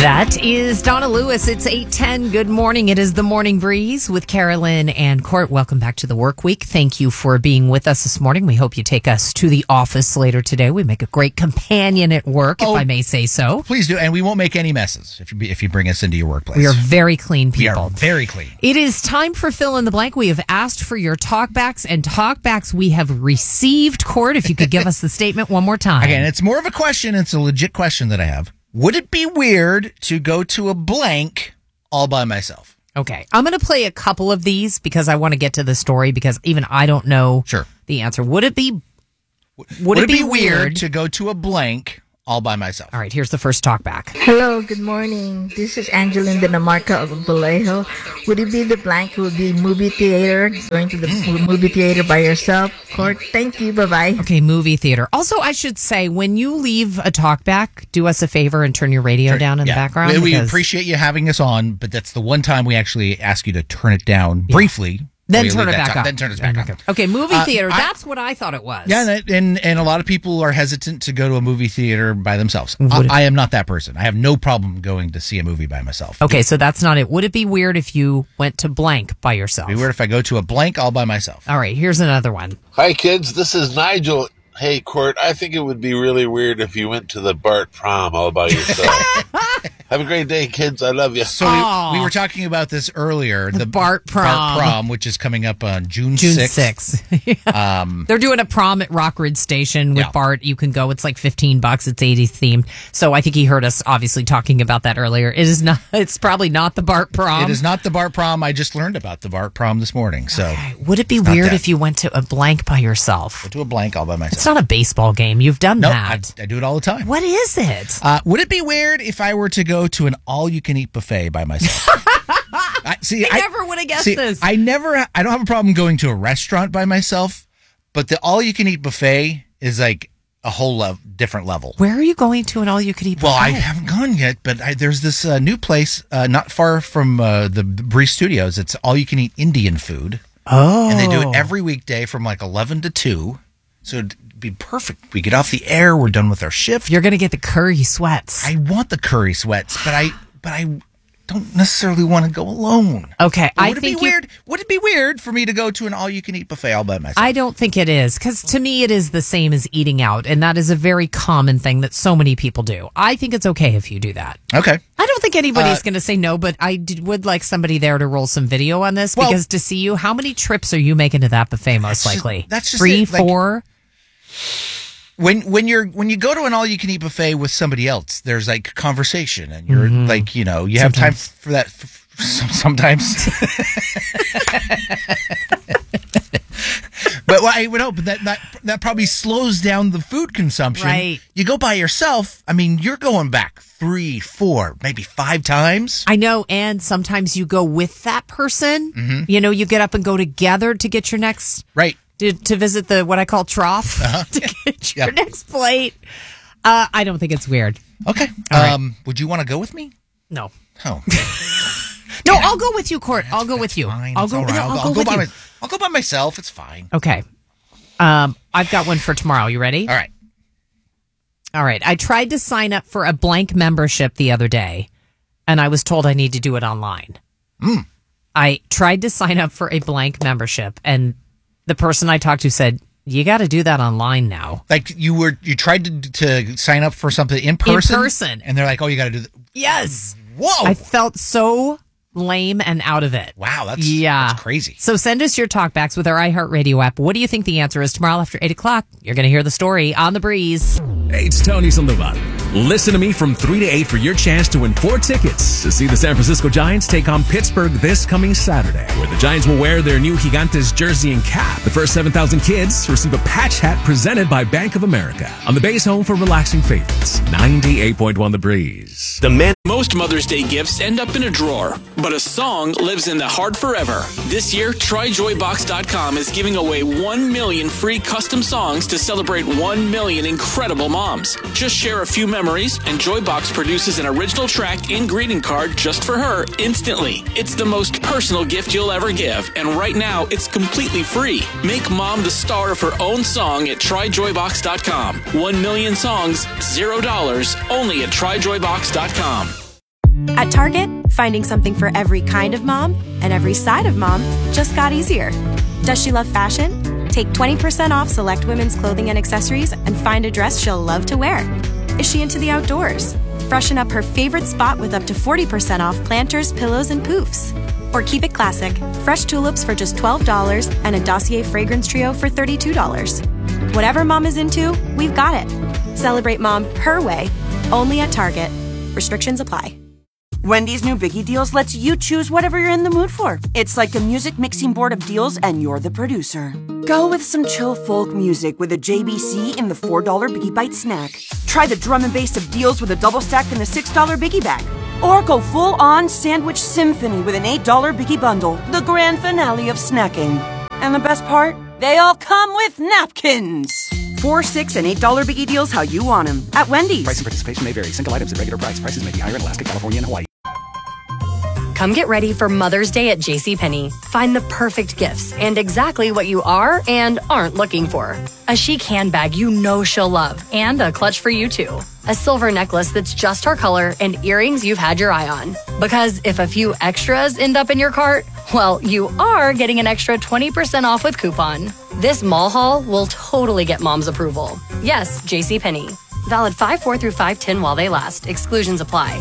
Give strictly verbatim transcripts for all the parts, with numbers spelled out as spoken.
That is Donna Lewis. It's eight ten. Good morning. It is the Morning Breeze with Carolyn and Court. Welcome back to the work week. Thank you for being with us this morning. We hope you take us to the office later today. We make a great companion at work, if oh, I may say so. Please do. And we won't make any messes if you, if you bring us into your workplace. We are very clean people. We are very clean. It is time for Fill in the Blank. We have asked for your talkbacks, and talkbacks we have received. Court, if you could give us the statement one more time. Again, it's more of a question. It's a legit question that I have. Would it be weird to go to a blank all by myself? Okay. I'm going to play a couple of these because I want to get to the story because even I don't know sure. the answer. Would it be Would, would it, it be, be weird, weird to go to a blank all by myself? All right, here's the first talk back. Hello, good morning. This is Angeline Dinamarca of Vallejo. Would it be the blank would be movie theater, going to the mm. movie theater by yourself? Court, thank you. Bye-bye. Okay, movie theater. Also, I should say, when you leave a talk back, do us a favor and turn your radio Turn, down in yeah. the background. We, we because... appreciate you having us on, but that's the one time we actually ask you to turn it down yeah. briefly. Then turn it back time. up. Then turn it back up. Okay, movie uh, theater. I, that's what I thought it was. Yeah, and and a lot of people are hesitant to go to a movie theater by themselves. I, I am not that person. I have no problem going to see a movie by myself. Okay, so that's not it. Would it be weird if you went to blank by yourself? It'd be weird if I go to a blank all by myself. All right, here's another one. Hi, kids. This is Nigel. Hey, Court, I think it would be really weird if you went to the Bart prom all by yourself. Have a great day, kids. I love you. So we, we were talking about this earlier. The, the Bart prom. Bart prom, which is coming up on June June sixth. sixth. yeah. um, They're doing a prom at Rockridge Station with yeah. Bart. You can go. It's like fifteen bucks. It's eighties themed. So I think he heard us obviously talking about that earlier. It is not. It's probably not the Bart prom. It is not the Bart prom. I just learned about the Bart prom this morning. So okay. Would it be weird if you went to a blank by yourself? Go to a blank all by myself. It's not a baseball game. You've done nope, that. I, I do it all the time. What is it? Uh, would it be weird if I were to go to an all-you-can-eat buffet by myself? I, see, I, I never would have guessed see, this. I never. I don't have a problem going to a restaurant by myself, but the all-you-can-eat buffet is like a whole lev- different level. Where are you going to an all-you-can-eat buffet? Well, I haven't gone yet, but I, there's this uh, new place uh, not far from uh, the Breeze Studios. It's all-you-can-eat Indian food. Oh, and they do it every weekday from like eleven to two. So it'd be perfect. We get off the air. We're done with our shift. You're going to get the curry sweats. I want the curry sweats, but I but I don't necessarily want to go alone. Okay. Or I would it think be you, weird? Would it be weird for me to go to an all-you-can-eat buffet all by myself? I don't think it is, because to me it is the same as eating out, and that is a very common thing that so many people do. I think it's okay if you do that. Okay. I don't think anybody's Uh, going to say no, but I did, would like somebody there to roll some video on this, well, because to see you, how many trips are you making to that buffet most that's likely? Just, that's just Three, it. Like, four? When when you're when you go to an all you can eat buffet with somebody else, there's like conversation, and you're mm-hmm. like you know you sometimes. have time for that. For, sometimes, but well, I would hope that, that that probably slows down the food consumption. Right. You go by yourself. I mean, you're going back three, four, maybe five times. I know, and sometimes you go with that person. Mm-hmm. You know, you get up and go together to get your next right. To, to visit the what I call trough uh-huh. to get your yeah. next plate. Uh, I don't think it's weird. Okay. All right. Um, would you want to go with me? No. Oh. no, yeah. I'll go with you, Court. I'll go with you. Fine. I'll go. Right. No, I'll, I'll, I'll go, go with by you. my, I'll go by myself. It's fine. Okay. Um, I've got one for tomorrow. You ready? All right. All right. I tried to sign up for a blank membership the other day, and I was told I need to do it online. Mm. I tried to sign up for a blank membership, and the person I talked to said, you got to do that online now. Like you were, you tried to to sign up for something in person? In person. And they're like, oh, you got to do that. Yes. Whoa. I felt so lame and out of it. Wow, that's, yeah. that's crazy. So send us your talkbacks with our iHeartRadio app. What do you think the answer is? Tomorrow after eight o'clock, you're going to hear the story on The Breeze. Hey, it's Tony Sandoval. Listen to me from three to eight for your chance to win four tickets to see the San Francisco Giants take on Pittsburgh this coming Saturday, where the Giants will wear their new Gigantes jersey and cap. The first seven thousand kids receive a patch hat presented by Bank of America on the base home for relaxing favorites. ninety-eight point one The Breeze. The man. Most Mother's Day gifts end up in a drawer, but a song lives in the heart forever. This year, Try Joy Box dot com is giving away one million free custom songs to celebrate one million incredible moms. Just share a few memories, and Joybox produces an original track and greeting card just for her instantly. It's the most personal gift you'll ever give, and right now, it's completely free. Make mom the star of her own song at Try Joy Box dot com. One million songs, zero dollars, only at Try Joy Box dot com. At Target, finding something for every kind of mom and every side of mom just got easier. Does she love fashion? Take twenty percent off select women's clothing and accessories and find a dress she'll love to wear. Is she into the outdoors? Freshen up her favorite spot with up to forty percent off planters, pillows, and poofs. Or keep it classic, fresh tulips for just twelve dollars and a Dossier fragrance trio for thirty-two dollars. Whatever mom is into, we've got it. Celebrate mom her way, only at Target. Restrictions apply. Wendy's new Biggie Deals lets you choose whatever you're in the mood for. It's like a music mixing board of deals, and you're the producer. Go with some chill folk music with a J B C in the four dollar Biggie Bite snack. Try the drum and bass of deals with a double stack in the six dollar Biggie Bag. Or go full-on sandwich symphony with an eight dollar Biggie Bundle, the grand finale of snacking. And the best part? They all come with napkins. Four, six, and eight dollar Biggie Deals how you want them at Wendy's. Price and participation may vary. Single items at regular price. Prices may be higher in Alaska, California, and Hawaii. Come get ready for Mother's Day at JCPenney. Find the perfect gifts and exactly what you are and aren't looking for. A chic handbag you know she'll love and a clutch for you too. A silver necklace that's just her color and earrings you've had your eye on. Because if a few extras end up in your cart, well, you are getting an extra twenty percent off with coupon. This mall haul will totally get mom's approval. Yes, JCPenney. Valid five four through five ten while they last. Exclusions apply.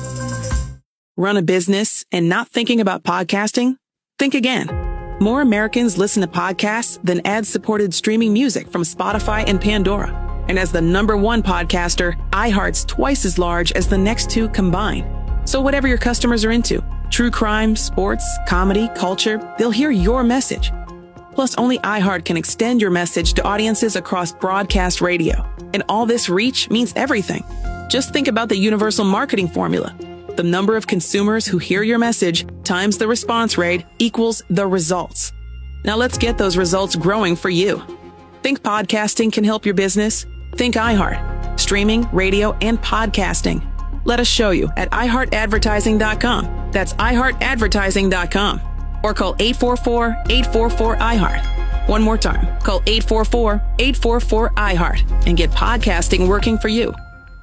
Run a business and not thinking about podcasting? Think again. More Americans listen to podcasts than ad-supported streaming music from Spotify and Pandora. And as the number one podcaster, iHeart's twice as large as the next two combined. So whatever your customers are into, true crime, sports, comedy, culture, they'll hear your message. Plus, only iHeart can extend your message to audiences across broadcast radio. And all this reach means everything. Just think about the universal marketing formula. The number of consumers who hear your message times the response rate equals the results. Now let's get those results growing for you. Think podcasting can help your business? Think iHeart. Streaming, radio, and podcasting. Let us show you at i heart advertising dot com. That's i heart advertising dot com. Or call eight four four, eight four four, I heart. One more time. Call eight four four, eight four four, I heart and get podcasting working for you.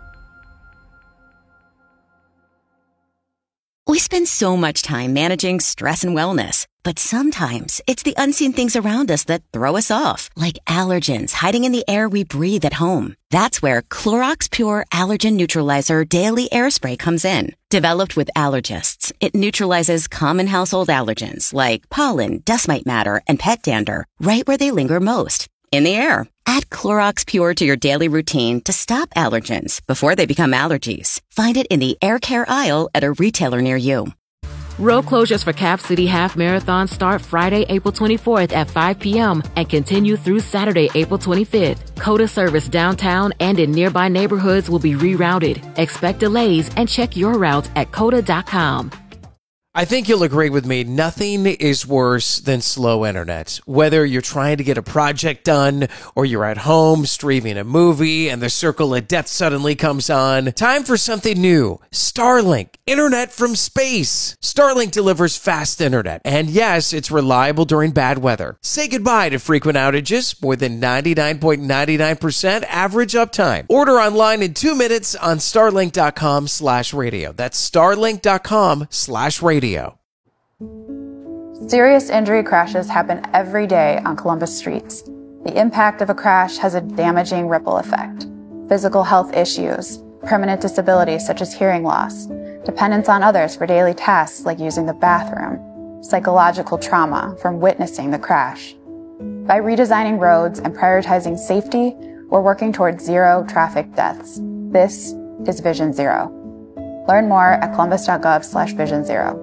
We spend so much time managing stress and wellness, but sometimes it's the unseen things around us that throw us off, like allergens hiding in the air we breathe at home. That's where Clorox Pure Allergen Neutralizer Daily Air Spray comes in. Developed with allergists, it neutralizes common household allergens like pollen, dust mite matter, and pet dander right where they linger most, in the air. Add Clorox Pure to your daily routine to stop allergens before they become allergies. Find it in the air care aisle at a retailer near you. Road closures for Cap City Half Marathon start Friday, April twenty-fourth at five p.m. and continue through Saturday, April twenty-fifth. COTA service downtown and in nearby neighborhoods will be rerouted. Expect delays and check your route at cota dot com. I think you'll agree with me. Nothing is worse than slow internet. Whether you're trying to get a project done or you're at home streaming a movie and the circle of death suddenly comes on. Time for something new. Starlink. Internet from space. Starlink delivers fast internet. And yes, it's reliable during bad weather. Say goodbye to frequent outages. More than ninety-nine point nine nine percent average uptime. Order online in two minutes on starlink dot com slash radio. That's starlink dot com slash radio. Serious injury crashes happen every day on Columbus streets. The impact of a crash has a damaging ripple effect. Physical health issues, permanent disabilities such as hearing loss, dependence on others for daily tasks like using the bathroom, psychological trauma from witnessing the crash. By redesigning roads and prioritizing safety, we're working towards zero traffic deaths. This is Vision Zero. Learn more at columbus.gov slash vision zero.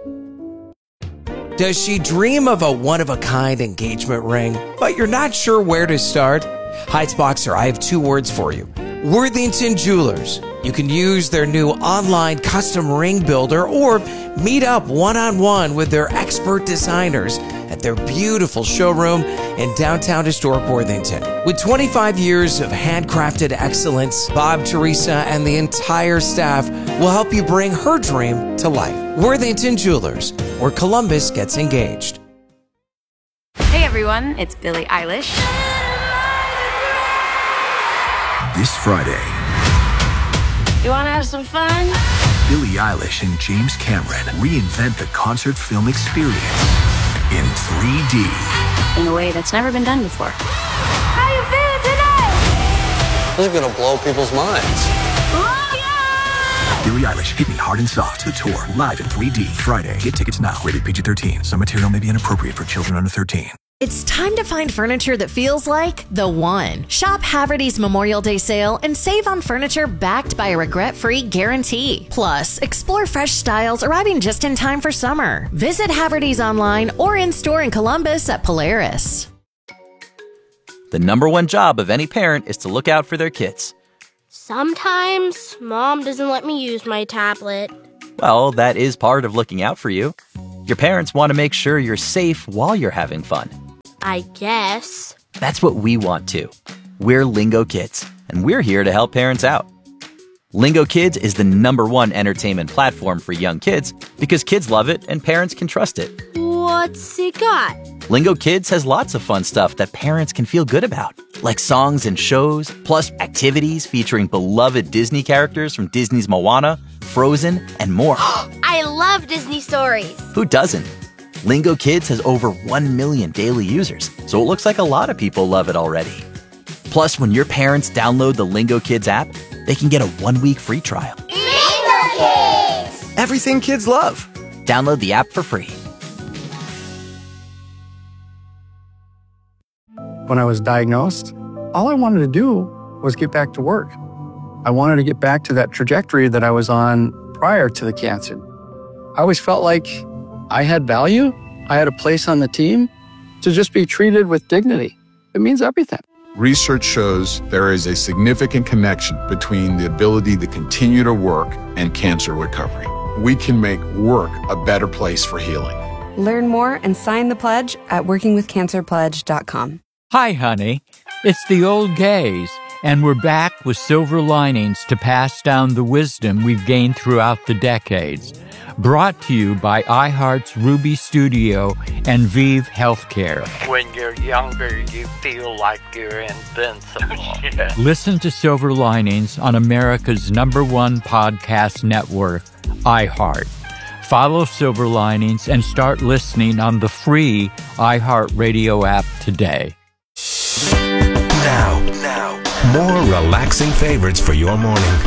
Does she dream of a one-of-a-kind engagement ring, but you're not sure where to start? Heights Boxer, I have two words for you. Worthington Jewelers. You can use their new online custom ring builder or meet up one-on-one with their expert designers at their beautiful showroom in downtown historic Worthington. With twenty-five years of handcrafted excellence, Bob, Teresa, and the entire staff will help you bring her dream to life. Worthington Jewelers, where Columbus gets engaged. Hey everyone, it's Billie Eilish. This Friday. You want to have some fun? Billie Eilish and James Cameron reinvent the concert film experience in three D. In a way that's never been done before. How you feeling today? This is gonna blow people's minds. Oh, yeah! Billie Eilish, Hit Me Hard and Soft, the tour, live in three D, Friday. Get tickets now. Rated P G thirteen. Some material may be inappropriate for children under thirteen. It's time to find furniture that feels like the one. Shop Haverty's Memorial Day sale and save on furniture backed by a regret-free guarantee. Plus, explore fresh styles arriving just in time for summer. Visit Haverty's online or in-store in Columbus at Polaris. The number one job of any parent is to look out for their kids. Sometimes Mom doesn't let me use my tablet. Well, that is part of looking out for you. Your parents want to make sure you're safe while you're having fun. I guess. That's what we want too. We're Lingo Kids, and we're here to help parents out. Lingo Kids is the number one entertainment platform for young kids because kids love it and parents can trust it. What's it got? Lingo Kids has lots of fun stuff that parents can feel good about, like songs and shows, plus activities featuring beloved Disney characters from Disney's Moana, Frozen, and more. I love Disney stories. Who doesn't? Lingo Kids has over one million daily users, so it looks like a lot of people love it already. Plus, when your parents download the Lingo Kids app, they can get a one-week free trial. Lingo Kids! Everything kids love. Download the app for free. When I was diagnosed, all I wanted to do was get back to work. I wanted to get back to that trajectory that I was on prior to the cancer. I always felt like I had value, I had a place on the team. To just be treated with dignity, it means everything. Research shows there is a significant connection between the ability to continue to work and cancer recovery. We can make work a better place for healing. Learn more and sign the pledge at working with cancer pledge dot com. Hi, honey. It's the old gays, and we're back with silver linings to pass down the wisdom we've gained throughout the decades. Brought to you by iHeart's Ruby Studio and Vive Healthcare. When you're younger, you feel like you're invincible. Yeah. Listen to Silver Linings on America's number one podcast network, iHeart. Follow Silver Linings and start listening on the free iHeartRadio app today. Now, now, more relaxing favorites for your morning.